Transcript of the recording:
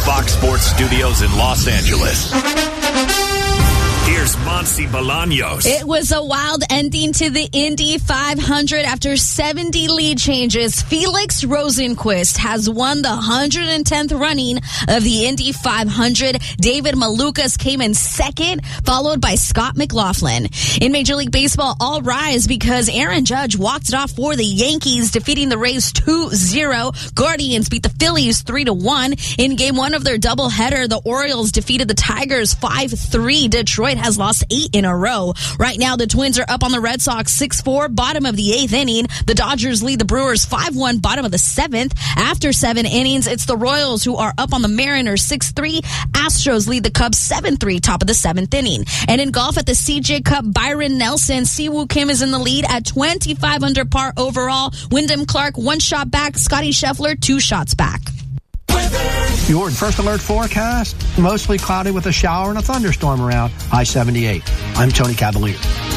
Fox Sports Studios in Los Angeles. Here's Monse Bolaños. It was a wild ending to the Indy 500 after 70 lead changes. Felix Rosenqvist has won the 110th running of the Indy 500. David Malukas came in second, followed by Scott McLaughlin. In Major League Baseball, all rise because Aaron Judge walked it off for the Yankees, defeating the Rays 2-0. Guardians beat the Phillies 3-1. In game one of their doubleheader, the Orioles defeated the Tigers 5-3. Detroit has lost 8 in a row. Right now, the Twins are up on the Red Sox 6-4, bottom of the 8th inning. The Dodgers lead the Brewers 5-1, bottom of the 7th. After 7 innings, it's the Royals who are up on the Mariners 6-3. Astros lead the Cubs 7-3, top of the 7th inning. And in golf at the CJ Cup, Byron Nelson, Siwoo Kim is in the lead at 25 under par overall. Wyndham Clark 1 shot back. Scotty Scheffler 2 shots back. Your First Alert forecast, mostly cloudy with a shower and a thunderstorm around I-78. I'm Tony Cavalier.